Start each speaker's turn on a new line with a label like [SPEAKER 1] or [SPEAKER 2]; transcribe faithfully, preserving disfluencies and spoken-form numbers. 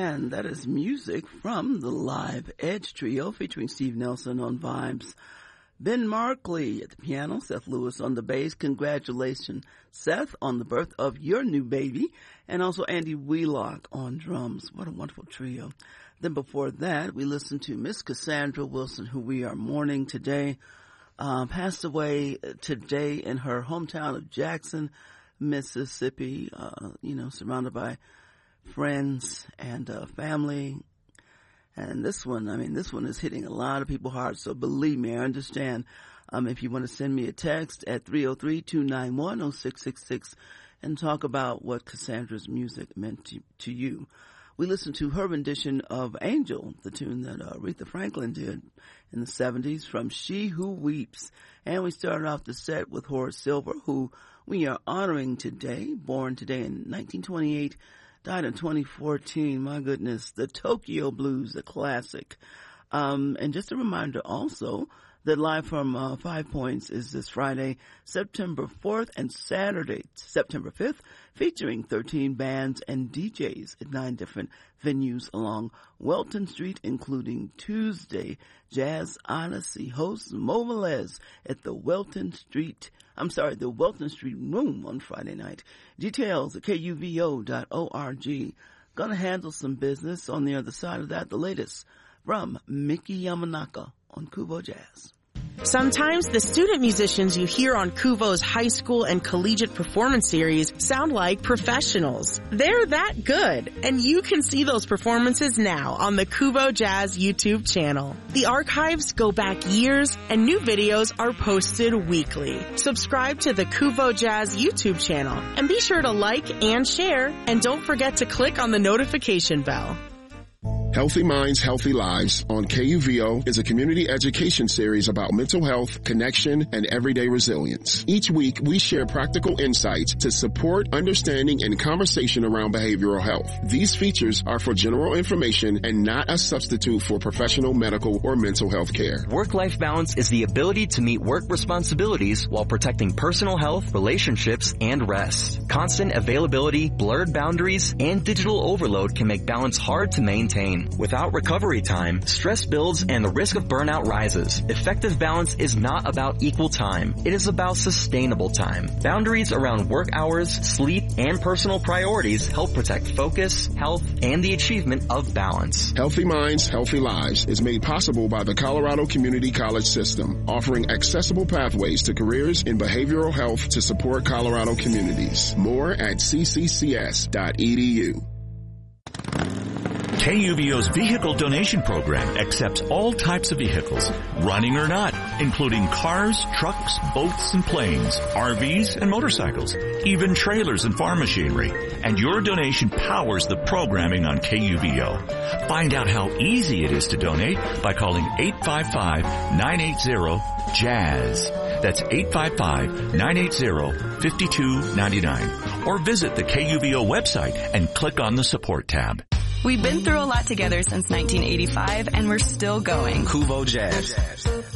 [SPEAKER 1] And that is music from the Live Edge Trio featuring Steve Nelson on vibes, Ben Markley at the piano, Seth Lewis on the bass. Congratulations, Seth, on the birth of your new baby. And also Andy Wheelock on drums. What a wonderful trio. Then before that, we listened to Miss Cassandra Wilson, who we are mourning today. Uh, passed away today in her hometown of Jackson, Mississippi, uh, you know, surrounded by friends and uh, family. And this one, I mean, this one is hitting a lot of people's hearts. So believe me, I understand. Um, if you want to send me a text at three oh three, two nine one, oh six six six and talk about what Cassandra's music meant to, to you. We listened to her rendition of Angel, the tune that uh, Aretha Franklin did in the seventies from She Who Weeps. And we started off the set with Horace Silver, who we are honoring today, born today in nineteen twenty-eight, died in twenty fourteen. My goodness, the Tokyo Blues, a classic. Um, and just a reminder also that Live from uh, Five Points is this Friday, September fourth, and Saturday, September fifth, featuring thirteen bands and D Js at nine different venues along Welton Street, including Tuesday, Jazz Odyssey hosts Mo Velez at the Welton Street, I'm sorry, the Welton Street Room on Friday night. Details at K U V O dot org. Gonna handle some business. On the other side of that, the latest from Mickey Yamanaka on Kuvo Jazz.
[SPEAKER 2] Sometimes the student musicians you hear on Kuvo's high school and collegiate performance series sound like professionals. They're that good, and you can see those performances now on the Kuvo Jazz YouTube channel. The archives go back years, and new videos are posted weekly. Subscribe to the Kuvo Jazz YouTube channel, and be sure to like and share, and don't forget to click on the notification bell.
[SPEAKER 3] Healthy Minds, Healthy Lives on K U V O is a community education series about mental health, connection, and everyday resilience. Each week, we share practical insights to support understanding and conversation around behavioral health. These features are for general information and not a substitute for professional medical or mental health care.
[SPEAKER 4] Work-life balance is the ability to meet work responsibilities while protecting personal health, relationships, and rest. Constant availability, blurred boundaries, and digital overload can make balance hard to maintain. Without recovery time, stress builds and the risk of burnout rises. Effective balance is not about equal time. It is about sustainable time. Boundaries around work hours, sleep, and personal priorities help protect focus, health, and the achievement of balance.
[SPEAKER 3] Healthy Minds, Healthy Lives is made possible by the Colorado Community College System, offering accessible pathways to careers in behavioral health to support Colorado communities. More at c c c s dot e d u.
[SPEAKER 5] K U V O's vehicle donation program accepts all types of vehicles, running or not, including cars, trucks, boats, and planes, R Vs, and motorcycles, even trailers and farm machinery. And your donation powers the programming on K U V O. Find out how easy it is to donate by calling eight five five, nine eight zero, jazz. That's eight five five, nine eight zero, five two nine nine. Or visit the K U V O website and click on the support tab.
[SPEAKER 6] We've been through a lot together since nineteen eighty-five, and we're still going.
[SPEAKER 7] Kuvo Jazz.